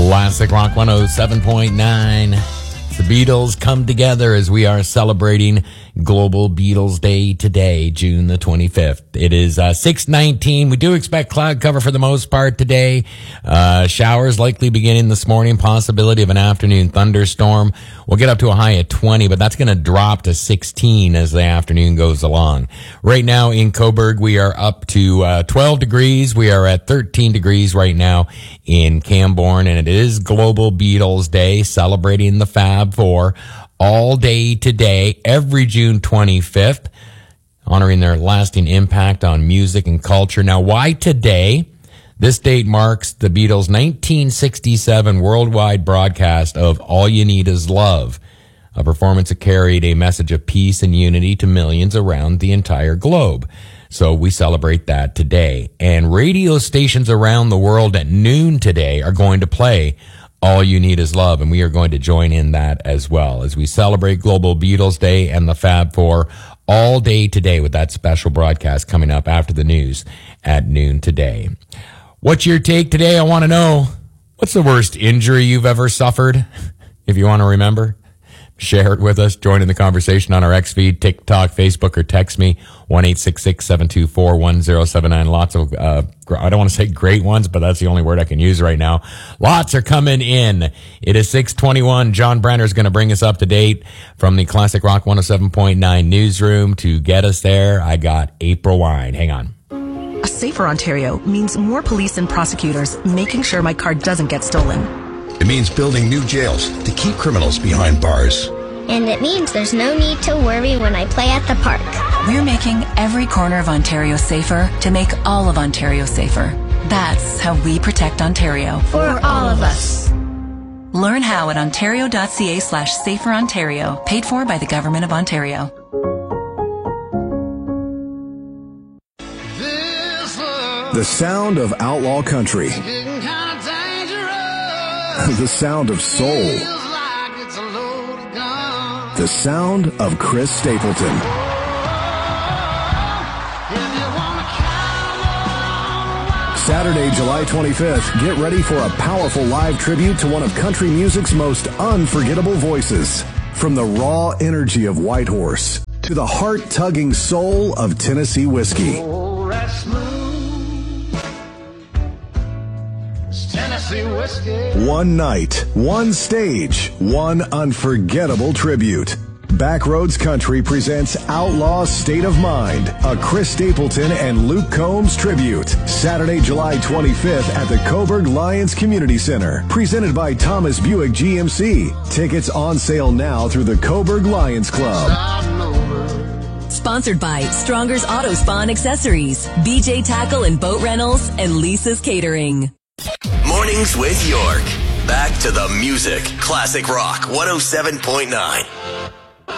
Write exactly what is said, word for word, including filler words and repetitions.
Classic Rock one oh seven point nine. The Beatles come together as we are celebrating Global Beatles Day today, June the twenty-fifth. It is uh, six nineteen. We do expect cloud cover for the most part today. Uh, showers likely beginning this morning. Possibility of an afternoon thunderstorm. We'll get up to a high of twenty, but that's going to drop to sixteen as the afternoon goes along. Right now in Coburg, we are up to uh, twelve degrees. We are at thirteen degrees right now in Camborne, and it is Global Beatles Day, celebrating the Fab Four all day today, every June twenty-fifth, honoring their lasting impact on music and culture. Now, why today? This date marks the Beatles' nineteen sixty-seven worldwide broadcast of All You Need Is Love, a performance that carried a message of peace and unity to millions around the entire globe. So we celebrate that today. And radio stations around the world at noon today are going to play All You Need Is Love, and we are going to join in that as well as we celebrate Global Beatles Day and the Fab Four all day today with that special broadcast coming up after the news at noon today. What's your take today? I want to know, what's the worst injury you've ever suffered? If you want to remember, share it with us. Join in the conversation on our X feed, TikTok, Facebook, or text me, one eight six six, seven two four, one zero seven nine. Lots of, uh, I don't want to say great ones, but that's the only word I can use right now. Lots are coming in. It is six twenty-one. John Brenner is going to bring us up to date from the Classic Rock one oh seven point nine newsroom. To get us there, I got April Wine. Hang on. A safer Ontario means more police and prosecutors making sure my car doesn't get stolen. It means building new jails to keep criminals behind bars. And it means there's no need to worry when I play at the park. We're making every corner of Ontario safer to make all of Ontario safer. That's how we protect Ontario. For all of us. Learn how at ontario.ca slash safer Ontario. Paid for by the Government of Ontario. The sound of outlaw country. The sound of soul. The sound of Chris Stapleton. Saturday, July twenty-fifth, get ready for a powerful live tribute to one of country music's most unforgettable voices. From the raw energy of Whitehorse to the heart-tugging soul of Tennessee whiskey. One night, one stage, one unforgettable tribute. Backroads Country presents Outlaw State of Mind, a Chris Stapleton and Luke Combs tribute. Saturday, July twenty-fifth at the Coburg Lions Community Center. Presented by Thomas Buick G M C. Tickets on sale now through the Coburg Lions Club. Sponsored by Stronger's Auto Spa and Accessories, B J Tackle and Boat Rentals, and Lisa's Catering. Mornings with York. Back to the music. Classic Rock one oh seven point nine.